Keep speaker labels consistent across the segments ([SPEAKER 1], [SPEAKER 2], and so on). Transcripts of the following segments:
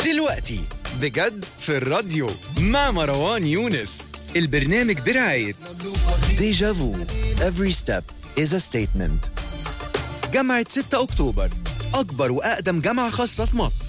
[SPEAKER 1] دلوقتي بجد في الراديو مع مروان يونس. البرنامج برعاية ديجافو Every step is a statement. جامعة 6 أكتوبر، أكبر وأقدم جامعة خاصة في مصر.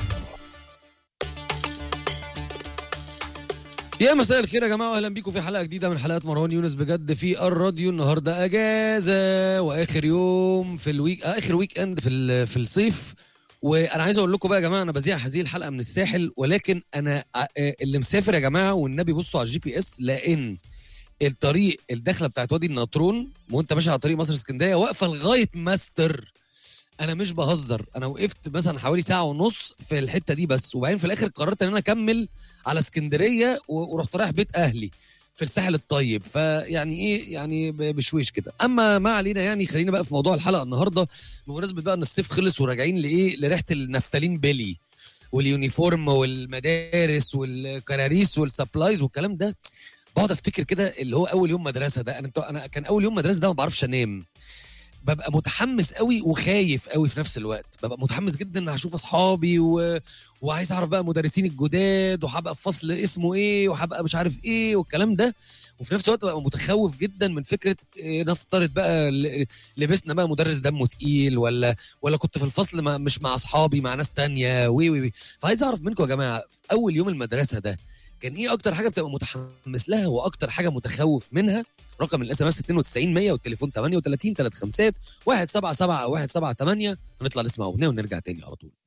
[SPEAKER 2] يا مساء الخير يا جماعه، واهلا بيكم في حلقه جديده من حلقات مروان يونس بجد في الراديو. النهارده اجازه واخر يوم في اخر ويك اند في الصيف. وانا عايز اقول لكم بقى يا جماعه، انا بذيع هذه الحلقه من الساحل، ولكن انا اللي مسافر يا جماعه والنبي بصوا على الGPS، لان الطريق الدخله بتاعت وادي النطرون وانت ماشي على طريق مصر اسكندريه واقفه لغايه ماستر. انا مش بهزر، انا وقفت مثلا حوالي ساعه ونص في الحته دي بس، وبعدين في الاخر قررت ان انا اكمل على اسكندريه ورحت رايح بيت اهلي في الساحل الطيب. فيعني ايه يعني بشويش كده. اما ما علينا، يعني خلينا بقى في موضوع الحلقه النهارده، بمناسبه بقى ان الصيف خلص وراجعين لريحه النفتالين بيلي واليونيفورم والمدارس والكراريس والسبلايز والكلام ده. بقعد افتكر كده اللي هو اول يوم مدرسه ده. انا كان اول يوم مدرسه ده ما بعرفش انام، ببقى متحمس قوي وخايف قوي في نفس الوقت. ببقى متحمس جدا ان هشوف اصحابي وعايز اعرف بقى مدرسين الجداد، وهبقى في فصل اسمه ايه، وهبقى مش عارف ايه والكلام ده. وفي نفس الوقت ببقى متخوف جدا من فكره نفترض بقى لبسنا بقى مدرس دمه تقيل، ولا كنت في الفصل مش مع اصحابي، مع ناس تانية وي. فعايز اعرف منكم يا جماعه، في اول يوم المدرسه ده كان ايه اكتر حاجه بتبقى متحمس لها واكتر حاجه متخوف منها؟ رقم الSMS 92 100 والتليفون 38 35 177 او 178. ونطلع نسمع اغنيه ونرجع تاني على طول.